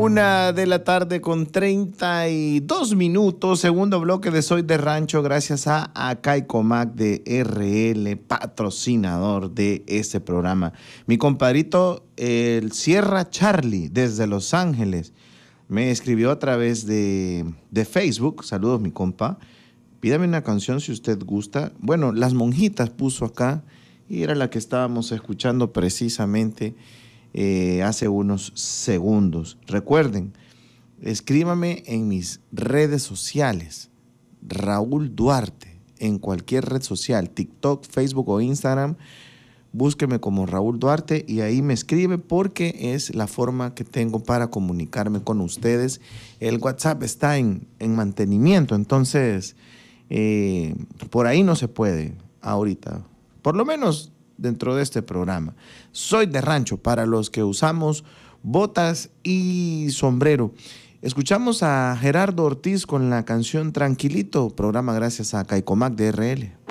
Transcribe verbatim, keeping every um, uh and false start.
Una de la tarde con treinta y dos minutos, segundo bloque de Soy de Rancho, gracias a Caicomac de R L, patrocinador de este programa. Mi compadrito, el Sierra Charlie, desde Los Ángeles, me escribió a través de, de Facebook. Saludos, mi compa. Pídame una canción si usted gusta. Bueno, Las Monjitas puso acá y era la que estábamos escuchando precisamente Eh, hace unos segundos. Recuerden, escríbame en mis redes sociales, Raúl Duarte, en cualquier red social, TikTok, Facebook o Instagram. Búsqueme como Raúl Duarte y ahí me escribe, porque es la forma que tengo para comunicarme con ustedes. El WhatsApp está en, en mantenimiento, entonces eh, por ahí no se puede ahorita, por lo menos dentro de este programa. Soy de Rancho para los que usamos botas y sombrero. Escuchamos a Gerardo Ortiz con la canción Tranquilito, programa gracias a Caicomac de R L.